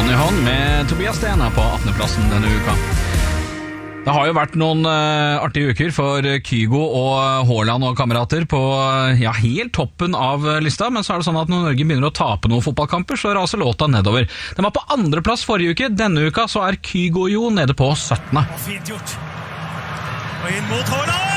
Hånd i hånd med Tobias Stena på 18. plassen denne uka. Det har jo vært noen artige uker for Kygo og Haaland og kamerater på helt toppen av lista, men så er det sånn at når Norge begynner å tape noen fotballkamper, så raser låta nedover. Den var på 2. plass forrige uke. Denne uka så er Kygo jo nede på 17. Fint gjort. Og inn mot Haaland!